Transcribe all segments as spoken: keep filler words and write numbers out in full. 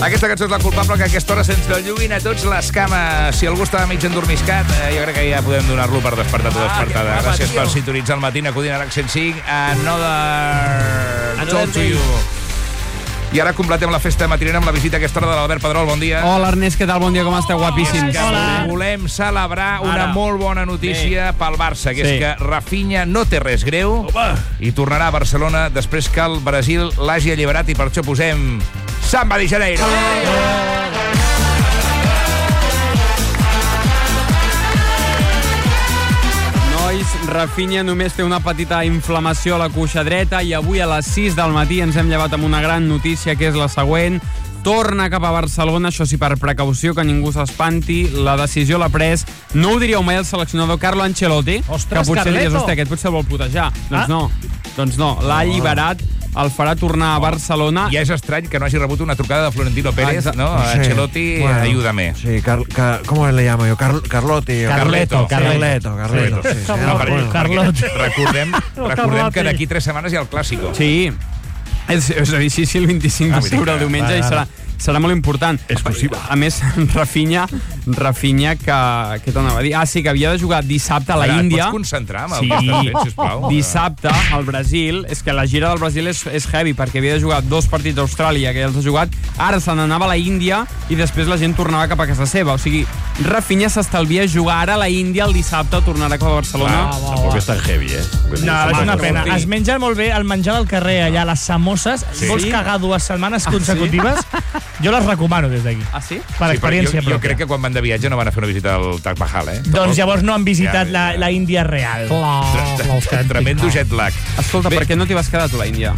Aquesta cançó és la culpable que a aquesta hora se'ns belluguin a tots les cames. Si algú estava mig endormiscat, eh, jo crec que ja podem donar-lo per despertat o despertada. Ah, gràcies per sintonitzar el matí acudint a l'H cent cinc. Another Talk to You. I ara completem la festa matinera amb la visita a aquesta hora de l'Albert Pedrol. Bon dia. Hola, Ernest, què tal? Bon dia, com esteu? Guapíssims. Hola. Volem celebrar una ara. molt bona notícia sí. pel Barça, que sí. és que Rafinha no té res greu Opa. i tornarà a Barcelona després que el Brasil l'hagi alliberat, i per això posem Samba de Janeiro. Nois, Rafinha només té una petita inflamació a la cuixa dreta i avui a les sis del matí ens hem llevat amb una gran notícia, que és la següent. Torna cap a Barcelona, això sí, per precaució, que ningú s'espanti. La decisió l'ha pres, no ho diríeu mai, el seleccionador Carlo Ancelotti, Ostres, que potser Carleto. diries, hòstia, aquest potser el vol putejar. Ah? Doncs no, doncs no, l'ha alliberat, el farà tornar a Barcelona. Ja és estrany que no hagi rebut una trucada de Florentino Pérez, Exacte. ¿no? Sí. Ancelotti, Bueno, ayúdame. Sí, Car Car ¿cómo le llamo yo? Car Carlotti. O Carleto. Carleto, Carleto. Sí, sí, sí. No, perquè, Bueno. Carlot. Recordem, recordem que d'aquí tres setmanes hi ha el Clàssico. Sí, és, és a dir, sí, sí, el vint-i-cinc Ah, d'octubre, el diumenge, vale, i serà, serà molt important. Exclusiva. A més, Rafinha, Rafinha que... Què t'anava a dir? Ah, sí, que havia de jugar dissabte a la Ara, Índia. Et pots concentrar amb el Sí. que estàs fent, sisplau? Dissabte, al Brasil, és que la gira del Brasil és, és heavy, perquè havia de jugar dos partits a Austràlia, que ja els ha jugat, ara se n'anava a la Índia i després la gent tornava cap a casa seva. O sigui, Rafinha s'estalvia jugar ara a la Índia el dissabte, tornarà cap a Barcelona. Va, va, Tampoc és tan heavy, eh? No, és una pena. sí. Es menja molt bé el menjar del carrer, allà, les samosses. Sí. Vols cagar dues setmanes consecutives? Jo les recomano des d'aquí. Ah, sí? Per experiència jo, jo pròpia. crec que quan van de viatge no van a fer una visita al Taj Mahal, eh? Doncs llavors no han visitat Ja, la, ja. la Índia real. Tremendo jet lag. Escolta, Bé. per què no t'hi vas quedar tu a la Índia?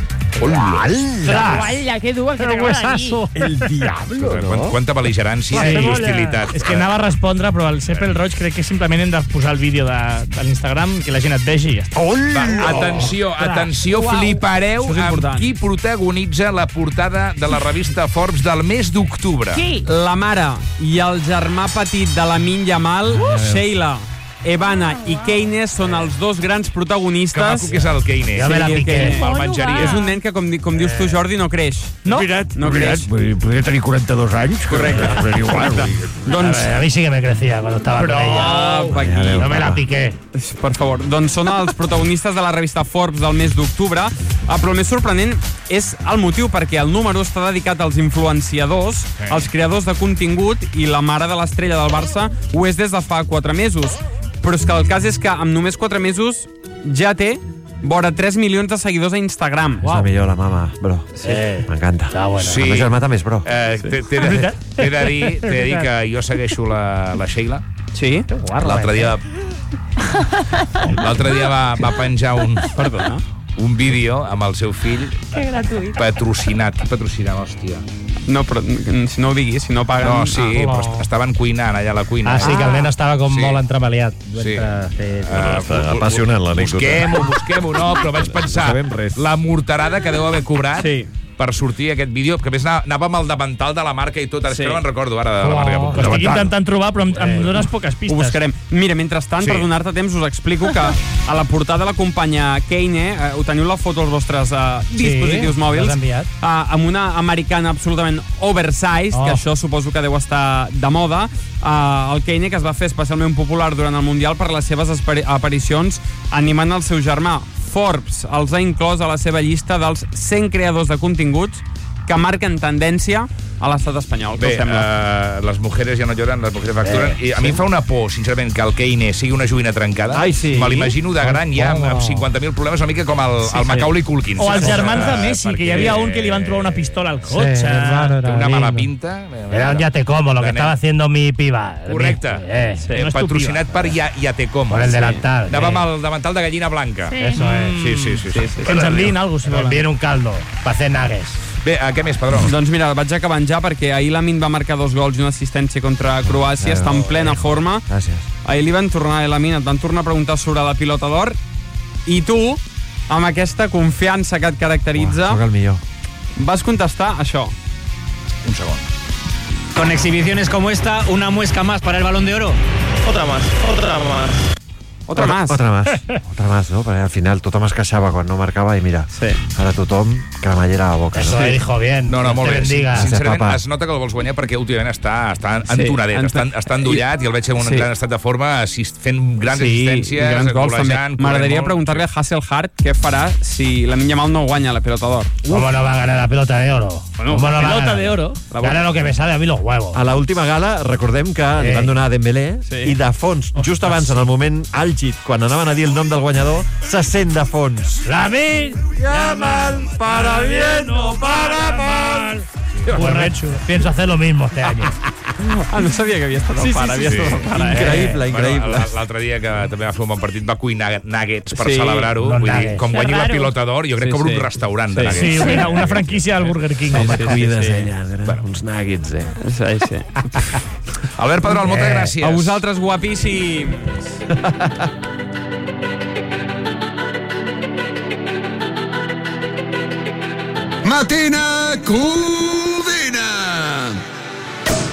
Hola, que dur, que huesazo. El diablo, Quant, quanta bel·ligerància Sí. i hostilitat. És que anava a respondre, però el Cepel Roig crec que simplement hem de posar el vídeo de, de l'Instagram, que la gent et vegi i ja està. Va, atenció, atenció, Uau. flipareu Això és amb important. qui protagonitza la portada de la revista Forbes del mes d'octubre. Qui? La mare i el germà petit de la Min Yamal, Sheila, Evana i Keynes, són els dos grans Que protagonistes. maco que és el Keynes. Ja me la Sí, el piqué. Keynes. Me'l menjaria. És un nen que, com, di- com dius tu, Jordi, no creix. No? No creix. Podria tenir quaranta-dos anys. Correcte. Però igual. Doncs, A mí sí que me crecía cuando estaba con ella. apa, aquí. No me la piqué. Per favor, doncs són els protagonistes de la revista Forbes del mes d'octubre. Ah, però el més sorprenent és el motiu, perquè el número està dedicat als influenciadors, Sí. als creadors de contingut, i la mare de l'estrella del Barça ho és des de fa quatre mesos. Però és que el cas és que amb només quatre mesos ja té vora tres milions de seguidors a Instagram. És la millor, la mama, bro. Sí. M'encanta. Està bona. Sí. El meu germà també és, bro. Eh, T'he t'he de, t'he de, dir, t'he de dir que jo segueixo la, la Sheila. Sí? L'altre dia... L'altre dia va, va penjar un, Perdona. un vídeo amb el seu fill Que gratuït. patrocinat. Patrocinat, hòstia. No, però si no ho diguis, si no paguen... No, sí, Ah, però oh. estaven cuinant allà a la cuina. Ah, sí, que el nen estava com Sí. molt entremaliat. Sí. Entre... Uh, apassionant, l'anècdota. Busquem-ho, busquem-ho, no, però vaig pensar No sabem res. la morterada que deu haver cobrat Sí. per sortir aquest vídeo, que a més anava, anava amb el davantal de la marca i tot, ara Sí. és que no me'n recordo ara de la marca. Oh, que estic intentant trobar, però em, em dones poques Ho pistes. buscarem. Mira, mentrestant, Sí. per donar-te temps, us explico que a la portada l'acompanya Keynes, eh, ho teniu la foto als vostres eh, dispositius mòbils, l'has enviat. eh, amb una americana absolutament oversized, Oh. que això suposo que deu estar de moda. Eh, el Keynes, que es va fer especialment popular durant el Mundial per les seves apari- aparicions animant el seu germà. Forbes els ha inclòs a la seva llista dels cent creadors de continguts que marquen tendència a l'estat espanyol. Què Bé, us sembla? uh, les mujeres ja no lloren, les mujeres facturen. Eh, I a mi em fa una por, sincerament, que el Keynes sigui una joguina trencada. Ai, sí. Me l'imagino de gran ja, amb, Oh. amb cinquanta mil problemes, una mica com el, el Macaulay Culkin. O els saps? germans de Eh, Messi, que hi havia un que li van trobar una pistola al cotxe. Sí, hermano, Té una mala pinta. Era un ya te como, lo que Daniel. estaba haciendo mi piba. Correcte. Mi- eh, Sí, no és tu patrocinat per ja, ja te com. Por el delantal. Anava eh. amb el davantal de gallina blanca. Eso es. Sí, sí, sí. sí, sí. Que ens enviïn alguna cosa, si Me volen. envíen un caldo para hacer nuggets. Bé, uh, què més, Pedró? Doncs mira, vaig acabant ja, perquè ahir l'Amin va marcar dos gols i una assistència contra Croàcia, està en plena forma. Gràcies. Ahir li van tornar, l'Amin, et van tornar a preguntar sobre la pilota d'or, i tu, amb aquesta confiança que et caracteritza, Soc el millor. vas contestar això. Un segon. Con exhibiciones como esta, una muesca más para el Balón de Oro. Otra más, otra más. Otra más. Otra más. Otra más, no? Perquè al final tothom es queixava quan no marcava i mira, Sí. ara tothom cremallera a la boca. Eso no? él dijo bien. No, no, molt Te bé. bendiga. Sin- Sincerament, Papa. es nota que el vols guanyar perquè últimament està, està Sí, entonadet, ent- està, està endollat i el veig en un Sí. gran estat de forma, assist, fent grans Sí, i assistències, grans gols també. golejant, M'agradaria corrent molt. preguntar-li a Hasselhart què farà si la Yamal no guanya la pelota d'or. ¿Cómo no va a ganar la pelota de oro? Bueno, ¿Cómo no va a Pelota ganar? de oro. Gana lo que me sale a mí los huevos. A l'última gala, recordem que li Eh. van donar a Dembélé Sí. i de fons, just abans, en el moment àlgid, quan anaven a dir el nom del guanyador, se sent de fons. Lamin Yamal, para bien o para mal. Borracho. Pienso hacer lo mismo este año. Ah, no sabia que havia estat el Sí, sí, pare. sí, havia sí. estat el pare, eh? Increïble, increïble. Bueno, l'altre dia, que també va fer un bon partit, va cuinar nuggets per Sí, celebrar-ho. uns Vull dir, nuggets. com Que guanyi la raro. pilota d'or, jo crec Sí, que obre sí. un restaurant de Sí, nuggets. Sí, una, una franquícia del Burger King. Sí, Home. sí, Cuides, sí. ella, bueno, uns nuggets, eh? Sí, sí. Albert Pedrol, moltes Eh, gràcies. A vosaltres, guapíssims. Matina Cool!